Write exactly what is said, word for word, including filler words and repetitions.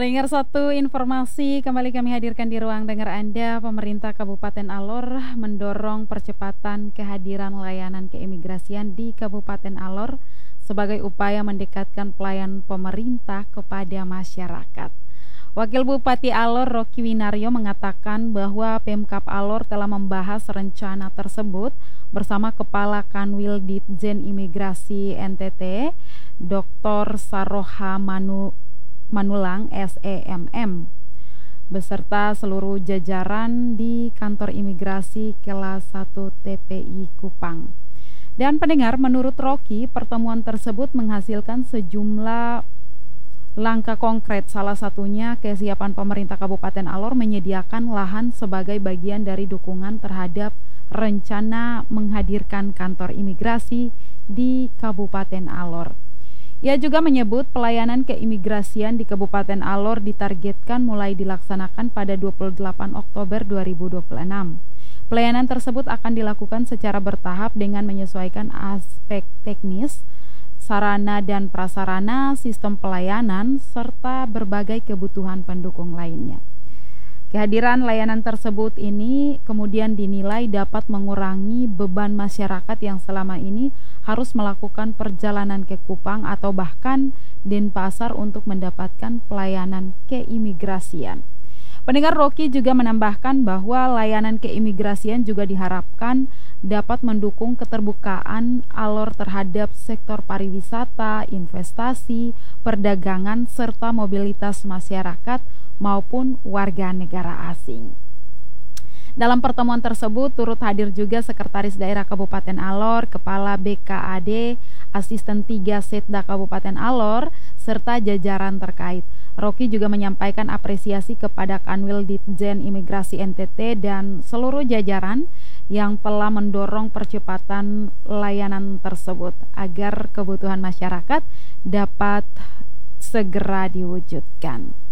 Pendengar, satu informasi kembali kami hadirkan di ruang dengar Anda. Pemerintah Kabupaten Alor mendorong percepatan kehadiran layanan keimigrasian di Kabupaten Alor sebagai upaya mendekatkan pelayan pemerintah kepada masyarakat. Wakil Bupati Alor Rocky Winaryo mengatakan bahwa Pemkab Alor telah membahas rencana tersebut bersama Kepala Kanwil Ditjen Imigrasi N T T, Doktor Saroha Manu Manulang S E M M, beserta seluruh jajaran di kantor imigrasi kelas satu T P I Kupang. Dan pendengar, menurut Rocky, pertemuan tersebut menghasilkan sejumlah langkah konkret, salah satunya kesiapan pemerintah Kabupaten Alor menyediakan lahan sebagai bagian dari dukungan terhadap rencana menghadirkan kantor imigrasi di Kabupaten Alor. Ia juga menyebut pelayanan keimigrasian di Kabupaten Alor ditargetkan mulai dilaksanakan pada dua puluh delapan Oktober dua ribu dua puluh enam. Pelayanan tersebut akan dilakukan secara bertahap dengan menyesuaikan aspek teknis, sarana dan prasarana, sistem pelayanan, serta berbagai kebutuhan pendukung lainnya. Kehadiran layanan tersebut ini kemudian dinilai dapat mengurangi beban masyarakat yang selama ini harus melakukan perjalanan ke Kupang atau bahkan Denpasar untuk mendapatkan pelayanan keimigrasian. Pendengar, Rocky juga menambahkan bahwa layanan keimigrasian juga diharapkan dapat mendukung keterbukaan Alor terhadap sektor pariwisata, investasi, perdagangan, serta mobilitas masyarakat maupun warga negara asing. Dalam pertemuan tersebut turut hadir juga Sekretaris Daerah Kabupaten Alor, Kepala B K A D, Asisten tiga Setda Kabupaten Alor, serta jajaran terkait. Rocky juga menyampaikan apresiasi kepada Kanwil Ditjen Imigrasi N T T dan seluruh jajaran yang telah mendorong percepatan layanan tersebut agar kebutuhan masyarakat dapat segera diwujudkan.